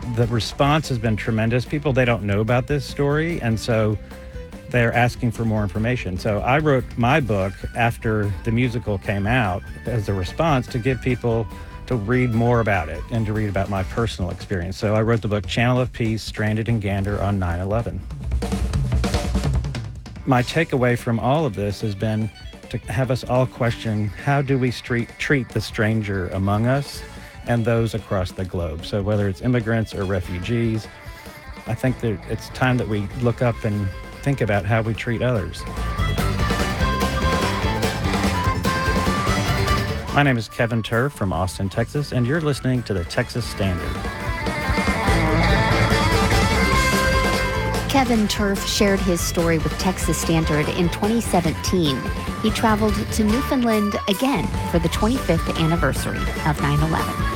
the response has been tremendous. People, they don't know about this story, and so they're asking for more information. So I wrote my book after the musical came out as a response to give people to read more about it and to read about my personal experience. So I wrote the book Channel of Peace, Stranded in Gander on 9/11. My takeaway from all of this has been to have us all question, how do we treat the stranger among us and those across the globe? So whether it's immigrants or refugees, I think that it's time that we look up and think about how we treat others. My name is Kevin Turf from Austin, Texas, and you're listening to the Texas Standard. Kevin Turf shared his story with Texas Standard in 2017. He traveled to Newfoundland again for the 25th anniversary of 9/11.